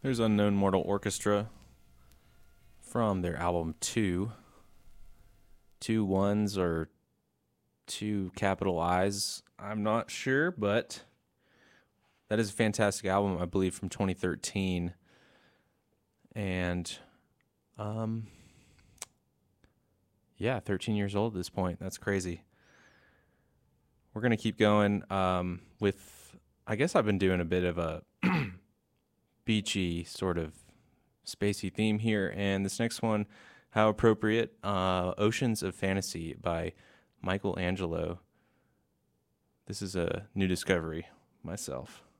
There's Unknown Mortal Orchestra from their album 2. 2 ones or 2 capital I's. I'm not sure, but that is a fantastic album, I believe, from 2013. And, yeah, 13 years old at this point. That's crazy. We're going to keep going with, I guess I've been doing a bit of a beachy sort of spacey theme here. And this next one, how appropriate, Oceans of Fantasy by Michael Angelo. This is a new discovery myself.